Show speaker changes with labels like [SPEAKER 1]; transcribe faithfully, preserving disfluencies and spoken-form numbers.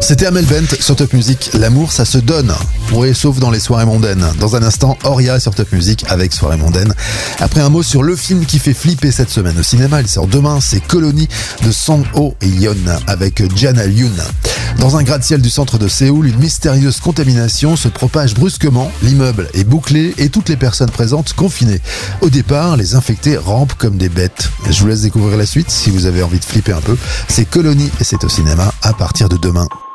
[SPEAKER 1] C'était Amel Bent sur Top Music. L'amour, ça se donne. Oui, sauf dans les soirées mondaines. Dans un instant, Oria sur Top Music avec Soirée mondaine. Après un mot sur le film qui fait flipper cette semaine au cinéma, il sort demain, c'est Colony de Song Ho Yeon avec Jana Yoon. Dans un gratte-ciel du centre de Séoul, une mystérieuse contamination se propage brusquement. L'immeuble est bouclé et toutes les personnes présentes confinées. Au départ, les infectés rampent comme des bêtes. Je vous laisse découvrir la suite si vous avez envie de flipper un peu. C'est Colony et c'est au cinéma à partir de demain.